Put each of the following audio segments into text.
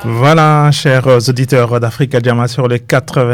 Voilà, chers auditeurs d'Africa Diama sur les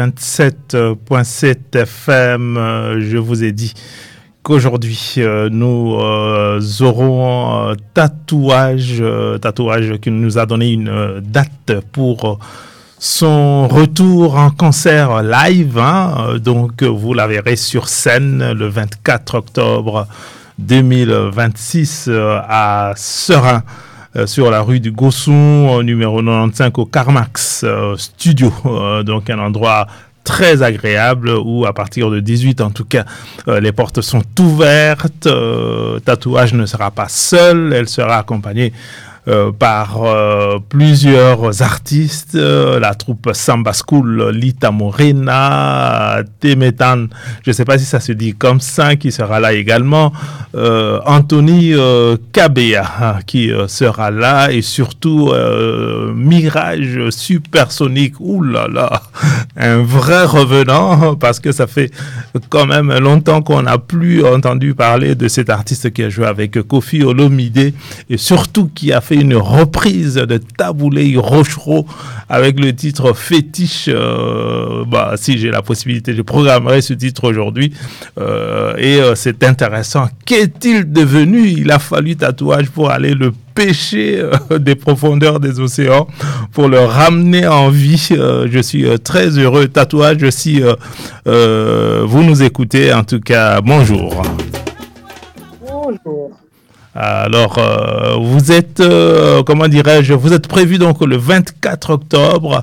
87.7 FM, je vous ai dit qu'aujourd'hui nous aurons tatouage qui nous a donné une date pour son retour en concert live, donc vous la verrez sur scène le 24 octobre 2026 à Seraing. Sur la rue du Gosson, numéro 95 au Carmax Studio. Donc un endroit très agréable où à partir de 18 en tout cas les portes sont ouvertes. Tatouage ne sera pas seul, elle sera accompagnée par plusieurs artistes, la troupe Samba School, Lita Morena, Temetan, je ne sais pas si ça se dit comme ça, qui sera là également, Anthony Kabea qui sera là, et surtout Mirage Supersonique, oulala, un vrai revenant, parce que ça fait quand même longtemps qu'on n'a plus entendu parler de cet artiste qui a joué avec Koffi Olomide, et surtout qui a fait une reprise de Taboulé Rochereau avec le titre Fétiche. Si j'ai la possibilité, je programmerai ce titre aujourd'hui. Et c'est intéressant. Qu'est-il devenu? Il a fallu tatouage pour aller le pêcher des profondeurs des océans, pour le ramener en vie. Je suis très heureux. Tatouage, si vous nous écoutez, en tout cas, bonjour. Bonjour. Alors, vous êtes, vous êtes prévu donc le 24 octobre,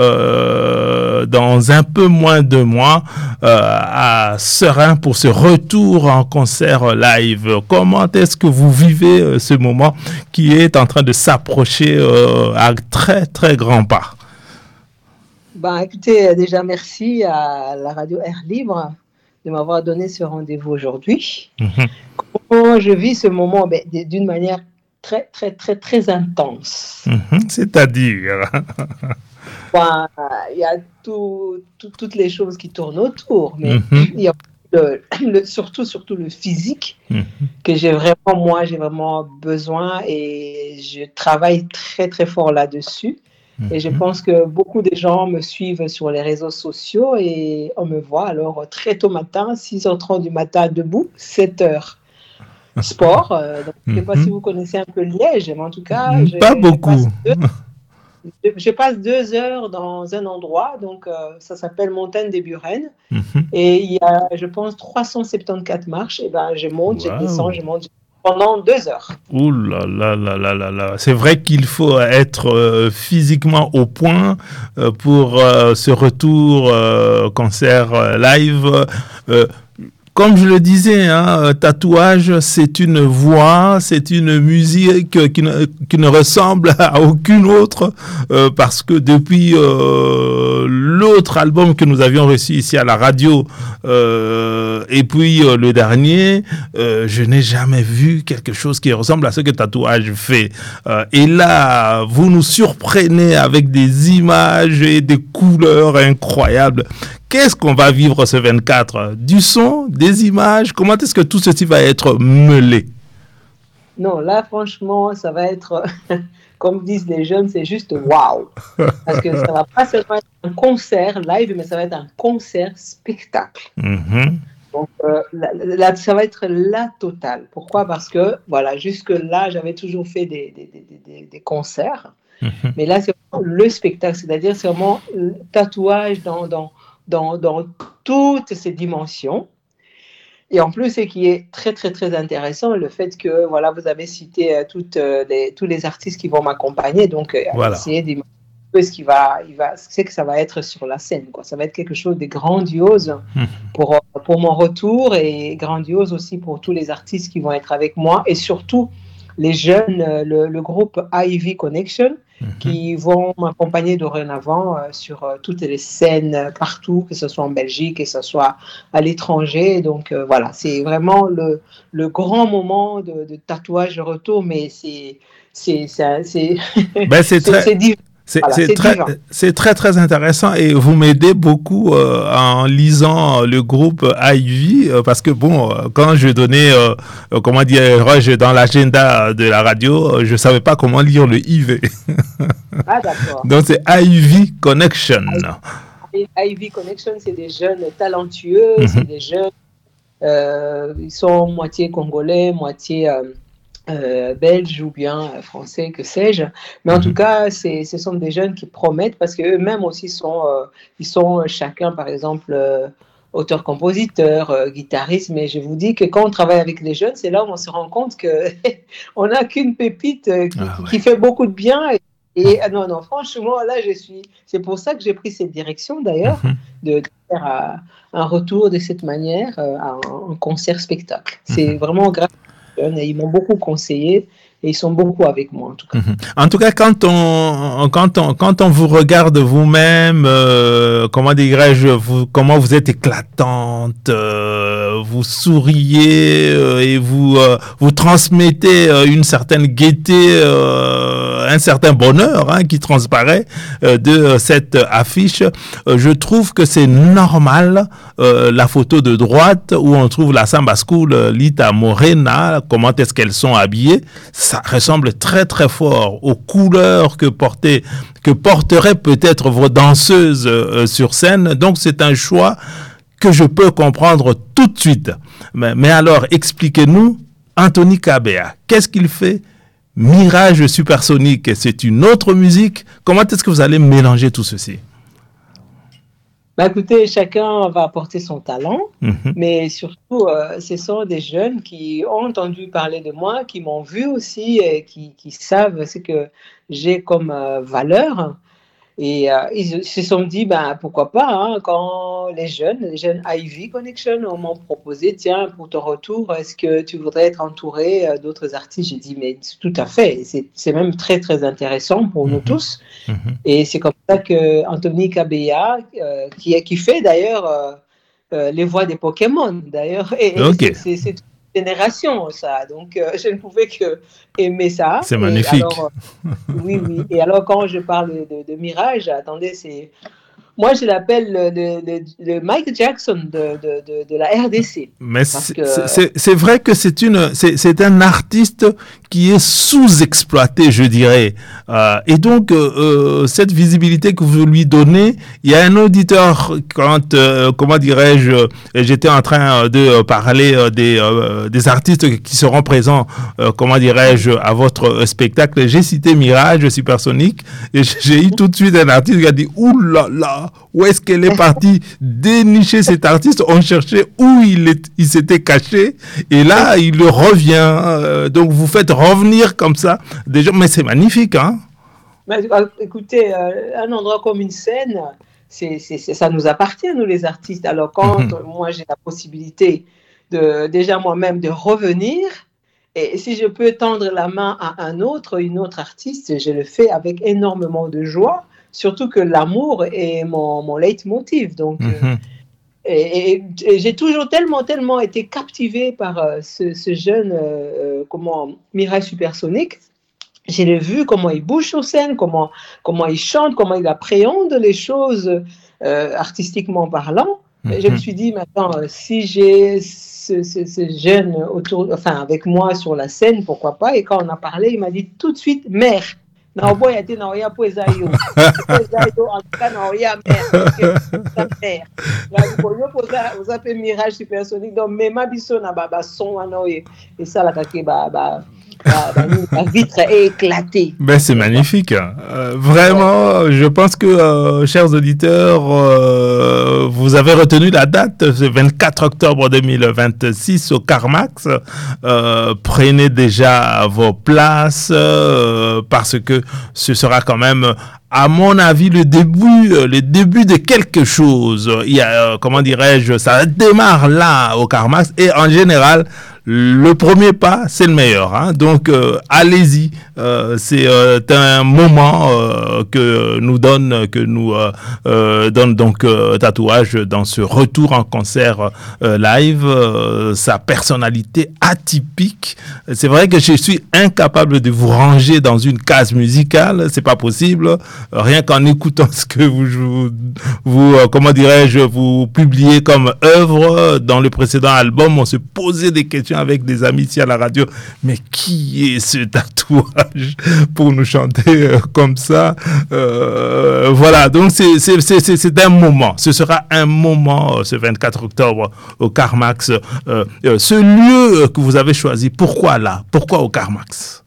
dans un peu moins de mois, à Seraing pour ce retour en concert live. Comment est-ce que vous vivez ce moment qui est en train de s'approcher à très, très grands pas? Écoutez, déjà merci à la radio Air Libre de m'avoir donné ce rendez-vous aujourd'hui. Comment je vis ce moment? D'une manière très, très, très, très intense. C'est-à-dire? Il y a toutes les choses qui tournent autour, mais il y a surtout le physique que j'ai vraiment besoin, et je travaille très, très fort là-dessus. Et je pense que beaucoup de gens me suivent sur les réseaux sociaux et on me voit alors très tôt matin, 6h30 du matin debout, 7h sport. Donc, je ne sais pas si vous connaissez un peu Liège, mais en tout cas, pas beaucoup. Je passe 2 heures dans un endroit, donc ça s'appelle Montagne des Burennes. Et il y a, je pense, 374 marches. Et je monte, je descends, je monte pendant 2 heures. Ouh là là là là là là. C'est vrai qu'il faut être physiquement au point pour ce retour concert live. Comme je le disais, tatouage, c'est une voix, c'est une musique qui ne ressemble à aucune autre, parce que depuis l'autre album que nous avions reçu ici à la radio, et puis le dernier, je n'ai jamais vu quelque chose qui ressemble à ce que tatouage fait. Et là, vous nous surprenez avec des images et des couleurs incroyables. Qu'est-ce qu'on va vivre ce 24? Du son, des images? Comment est-ce que tout ceci va être mêlé? Non, là, franchement, ça va être, comme disent les jeunes, c'est juste waouh. Parce que ça va pas seulement être un concert live, mais ça va être un concert spectacle. Donc, là, ça va être la totale. Pourquoi? Parce que, voilà, jusque-là, j'avais toujours fait des concerts. Mais là, c'est vraiment le spectacle. C'est-à-dire, c'est vraiment le tatouage dans toutes ces dimensions. Et en plus, ce qui est très, très, très intéressant, le fait que, voilà, vous avez cité tous les artistes qui vont m'accompagner. Donc, essayer d'imaginer c'est que ça va être sur la scène, quoi. Ça va être quelque chose de grandiose pour mon retour, et grandiose aussi pour tous les artistes qui vont être avec moi, et surtout les jeunes, le groupe Ivy Connection, qui vont m'accompagner dorénavant sur toutes les scènes partout, que ce soit en Belgique, que ce soit à l'étranger. Donc voilà, c'est vraiment le grand moment de tatouage retour, mais c'est Voilà, c'est très, très intéressant et vous m'aidez beaucoup en lisant le groupe Ivy parce que, bon, quand je donnais, comment dirais-je, dans l'agenda de la radio, je ne savais pas comment lire le IV. Ah, d'accord. Donc, c'est Ivy Connection. Ivy Connection, c'est des jeunes talentueux, c'est des jeunes, ils sont moitié congolais, moitié... belges ou bien français, que sais-je. Mais en tout cas, ce sont des jeunes qui promettent parce qu'eux-mêmes aussi ils sont chacun, par exemple, auteur-compositeur, guitariste. Mais je vous dis que quand on travaille avec les jeunes, c'est là où on se rend compte qu'on n'a qu'une pépite qui fait beaucoup de bien. Et non, franchement, là, c'est pour ça que j'ai pris cette direction d'ailleurs, de faire un retour de cette manière, un concert-spectacle. C'est vraiment grave. Et ils m'ont beaucoup conseillé et ils sont beaucoup avec moi en tout cas. En tout cas, quand on vous regarde vous-même, comment dirais-je, comment vous êtes éclatante, vous souriez et vous transmettez une certaine gaieté, un certain bonheur qui transparaît de cette affiche. Je trouve que c'est normal. La photo de droite où on trouve la Samba School, Lita Morena, comment est-ce qu'elles sont habillées, ça ressemble très très fort aux couleurs que porteraient peut-être vos danseuses sur scène. Donc c'est un choix que je peux comprendre tout de suite. Mais alors expliquez-nous, Anthony Kabea, qu'est-ce qu'il fait? Mirage supersonique, c'est une autre musique. Comment est-ce que vous allez mélanger tout ceci? Écoutez, chacun va apporter son talent, mais surtout, ce sont des jeunes qui ont entendu parler de moi, qui m'ont vu aussi, et qui savent ce que j'ai comme valeur. Et ils se sont dit, pourquoi pas, quand les jeunes Ivy Connection m'ont proposé, tiens, pour ton retour, est-ce que tu voudrais être entouré d'autres artistes? J'ai dit, mais tout à fait, c'est même très, très intéressant pour nous tous. Et c'est comme ça que Anthony Kabea, qui fait d'ailleurs les voix des Pokémon, d'ailleurs, et c'est toute une génération, ça. Donc, je ne pouvais que aimer ça. C'est magnifique. Alors, oui. Et alors, quand je parle de Mirage, attendez, moi, je l'appelle le Michael Jackson de la RDC. Mais c'est vrai que c'est un artiste qui est sous-exploité, je dirais. Et donc, cette visibilité que vous lui donnez, il y a un auditeur, comment dirais-je, j'étais en train de parler des artistes qui seront présents, comment dirais-je, à votre spectacle. J'ai cité Mirage Supersonique et j'ai eu tout de suite un artiste qui a dit « Ouh là là !» Où est-ce qu'elle est partie dénicher cet artiste? On cherchait où il s'était caché et là il revient. Donc vous faites revenir comme ça des gens, mais c'est magnifique, hein? Écoutez, un endroit comme une scène, ça nous appartient, nous les artistes. Alors quand moi j'ai la possibilité déjà moi-même de revenir, et si je peux tendre la main à une autre artiste, je le fais avec énormément de joie. Surtout que l'amour est mon leitmotiv. Donc, et j'ai toujours tellement été captivée par ce jeune Mirage Supersonique. Je l'ai vu comment il bouge sur scène, comment il chante, comment il appréhende les choses artistiquement parlant. Et je me suis dit, maintenant, si j'ai ce jeune avec moi sur la scène, pourquoi pas? Et quand on a parlé, il m'a dit tout de suite, mère. Na obo ya te na oya po ezayo en tout cas na oya mère la boyo poza oza pe Mirage Supersonique donc mema biso na baba son wana et ça la kake la vitre est éclatée. Ben c'est magnifique. Vraiment, je pense que, chers auditeurs, vous avez retenu la date, c'est 24 octobre 2026 au Carmax. Prenez déjà vos places parce que ce sera quand même, à mon avis, le début de quelque chose. Il y a, comment dirais-je, ça démarre là au Carmax et en général, le premier pas, c'est le meilleur. Hein. Donc, allez-y. C'est un moment que nous donne donc Tatouage dans ce retour en concert live. Sa personnalité atypique. C'est vrai que je suis incapable de vous ranger dans une case musicale. C'est pas possible. Rien qu'en écoutant ce que vous publiez comme œuvre dans le précédent album, on se posait des questions avec des amis ici à la radio. Mais qui est ce Tatouage pour nous chanter comme ça? Voilà, donc c'est un moment. Ce sera un moment ce 24 octobre au Carmax. Ce lieu que vous avez choisi, pourquoi là? Pourquoi au Carmax?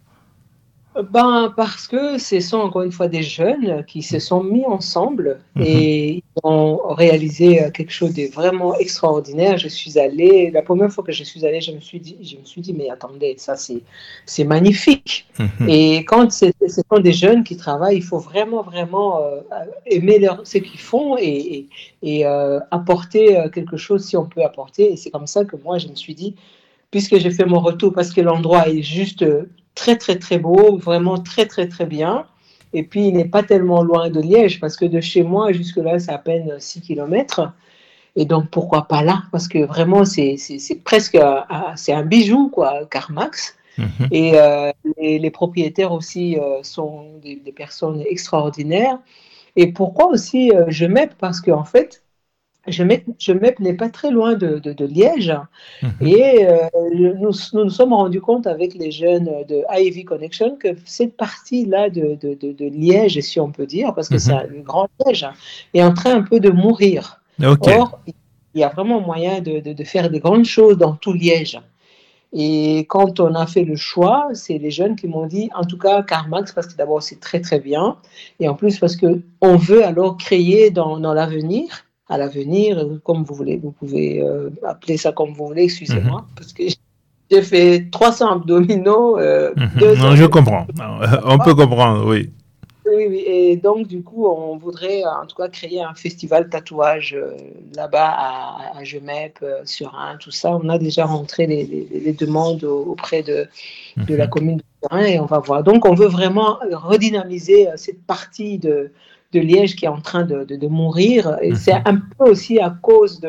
Parce que ce sont encore une fois des jeunes qui se sont mis ensemble et ils ont réalisé quelque chose de vraiment extraordinaire. La première fois que je suis allée, je me suis dit, mais attendez, ça c'est magnifique. Et quand ce sont des jeunes qui travaillent, il faut vraiment aimer ce qu'ils font et apporter quelque chose si on peut apporter. Et c'est comme ça que moi je me suis dit, puisque j'ai fait mon retour, parce que l'endroit est juste très, très, très beau, vraiment très, très, très bien. Et puis, il n'est pas tellement loin de Liège, parce que de chez moi jusque-là, c'est à peine 6 kilomètres. Et donc, pourquoi pas là? Parce que vraiment, c'est presque c'est un bijou, quoi, Carmax. Et les propriétaires aussi sont des personnes extraordinaires. Et pourquoi aussi Gemep? Parce qu'en fait, Gemep n'est pas très loin de Liège. Et nous nous sommes rendus compte avec les jeunes de Ivy Connection que cette partie-là de Liège, si on peut dire, parce que c'est une grande Liège, est en train un peu de mourir. Okay. Or, il y a vraiment moyen de faire des grandes choses dans tout Liège. Et quand on a fait le choix, c'est les jeunes qui m'ont dit, en tout cas, Carmax, parce que d'abord, c'est très, très bien. Et en plus, parce qu'on veut alors créer dans l'avenir, à l'avenir, comme vous voulez, vous pouvez appeler ça comme vous voulez, excusez-moi, parce que j'ai fait 300 abdominaux. Non, je comprends. On peut comprendre, oui. Oui, et donc du coup, on voudrait en tout cas créer un festival tatouage là-bas à Gemep, sur Rhin, tout ça. On a déjà rentré les demandes auprès de la commune de Rhin et on va voir. Donc, on veut vraiment redynamiser cette partie de Liège qui est en train de mourir. Et c'est un peu aussi à cause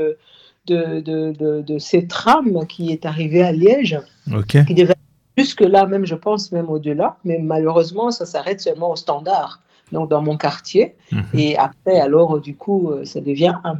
de cette trame qui est arrivée à Liège, qui devait jusque-là, même, je pense, même au-delà, mais malheureusement, ça s'arrête seulement au Standard, donc dans mon quartier. Et après, alors, du coup, ça devient un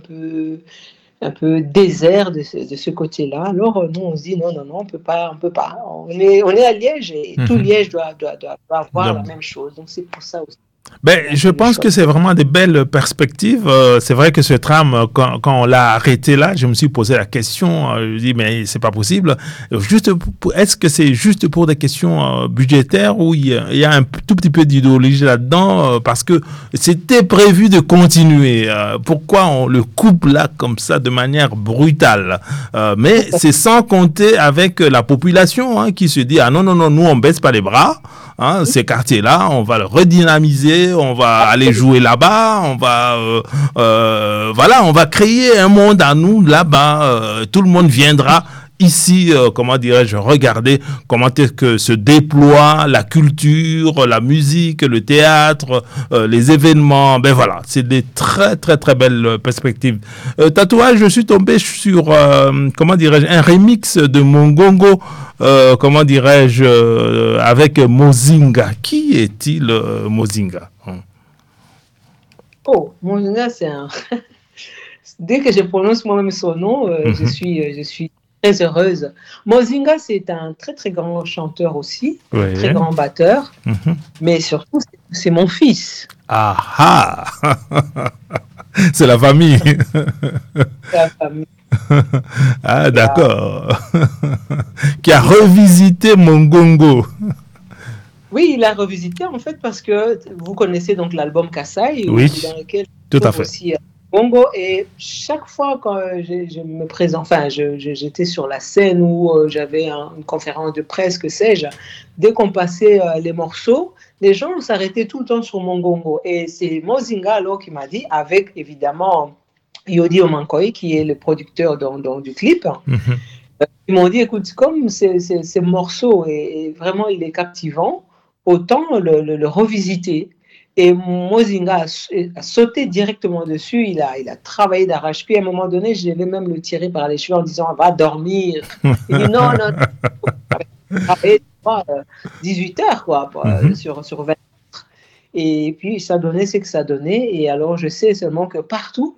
peu désert de ce côté-là. Alors, nous, on se dit, non, on peut pas. On est à Liège et tout Liège doit avoir la même chose. Donc, c'est pour ça aussi. Je pense que c'est vraiment des belles perspectives. C'est vrai que ce tram, quand on l'a arrêté là, je me suis posé la question. Je me dis, mais c'est pas possible. Est-ce que c'est juste pour des questions budgétaires ou il y a un tout petit peu d'idéologie là-dedans? Parce que c'était prévu de continuer. Pourquoi on le coupe là comme ça de manière brutale? Mais c'est sans compter avec la population qui se dit, ah non, nous on baisse pas les bras. Ces quartiers-là, on va le redynamiser, on va aller jouer là-bas, on va créer un monde à nous là-bas. Tout le monde viendra ici, regarder comment est-ce que se déploie la culture, la musique, le théâtre, les événements. C'est des très très très belles perspectives. Tatouage, je suis tombé sur un remix de Mongongo. Avec Mozinga. Qui est-il, Mozinga? Oh, Mozinga, c'est un... Dès que je prononce moi-même son nom, je suis très heureuse. Mozinga, c'est un très, très grand chanteur aussi, très grand batteur, mais surtout, c'est mon fils. Ah. C'est la famille. C'est la famille. Ah, d'accord. Qui a revisité Mongongo. Oui, il a revisité en fait parce que vous connaissez donc l'album Kassai, oui, dans lequel tout à fait. Aussi Mongo, et chaque fois quand je me présente, j'étais sur la scène où j'avais une conférence de presse, que sais-je, dès qu'on passait les morceaux, les gens s'arrêtaient tout le temps sur Mongongo. Et c'est Mozinga alors qui m'a dit, avec évidemment Yodi Omankoi, qui est le producteur du clip, Ils m'ont dit, écoute, comme ce morceau est vraiment il est captivant, autant le revisiter. Et Mozinga a sauté directement dessus, il a travaillé d'arrache-pied. À un moment donné, je devais même le tirer par les cheveux en disant, va dormir. Il dit, non, non, travailler 18 heures quoi, sur 20. Et puis ça donnait ce que ça donnait. Et alors je sais seulement que partout,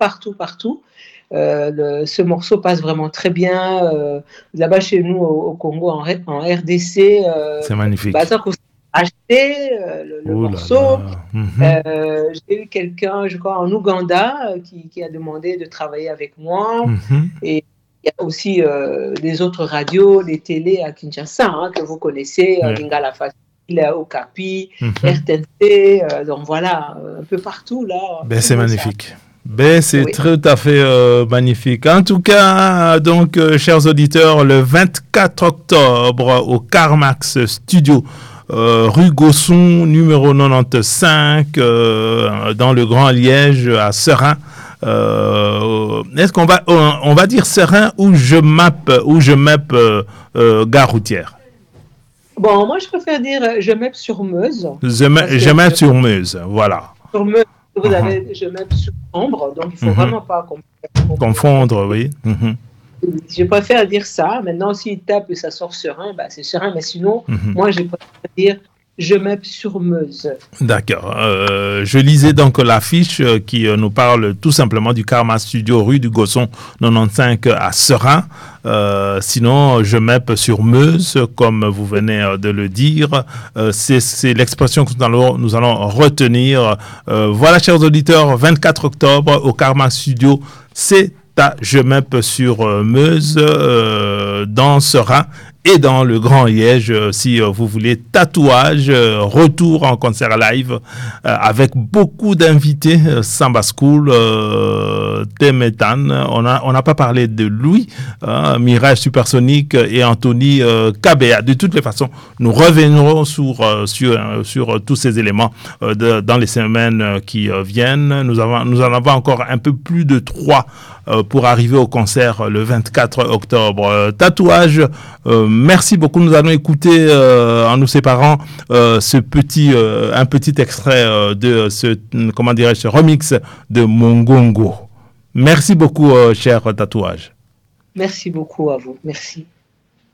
ce morceau passe vraiment très bien. Là-bas chez nous au Congo, en RDC, c'est magnifique. Ça coûte acheter le morceau. J'ai eu quelqu'un, je crois, en Ouganda qui a demandé de travailler avec moi. Et il y a aussi les autres radios, les télés à Kinshasa, que vous connaissez, Lingala Facile, Okapi, RTNC, donc voilà, un peu partout là. C'est magnifique. C'est tout à fait magnifique. En tout cas, donc, chers auditeurs, le 24 octobre au Carmax Studio, rue Gosson, numéro 95, dans le Grand Liège, à Seraing. Est-ce qu'on va dire Seraing ou je map gare routière? Bon, moi je préfère dire je map sur Meuse. Je map sur Meuse, voilà. Sur Meuse, vous avez je map sur Ambre, donc il ne faut vraiment pas confondre, oui. Je préfère dire ça. Maintenant, s'il tape et ça sort Seraing, c'est Seraing, mais sinon, moi je préfère dire je map sur Meuse. D'accord. Je lisais donc l'affiche qui nous parle tout simplement du Karma Studio rue du Gosson 95 à Seraing. Sinon, je map sur Meuse, comme vous venez de le dire. C'est l'expression que nous allons retenir. Voilà, chers auditeurs, 24 octobre au Karma Studio, c'est à Je map sur Meuse, dans Seraing. Et dans le Grand Liège, si vous voulez, tatouage, retour en concert live avec beaucoup d'invités, Samba School, Temetan, on n'a pas parlé de Louis, Mirage Supersonique et Anthony Kabea. De toutes les façons, nous reviendrons sur tous ces éléments dans les semaines qui viennent. Nous en avons encore un peu plus de 3 pour arriver au concert le 24 octobre. Tatouage, merci beaucoup. Nous allons écouter en nous séparant un petit extrait de ce remix de Mongongo. Merci beaucoup, cher Tatouage. Merci beaucoup à vous. Merci.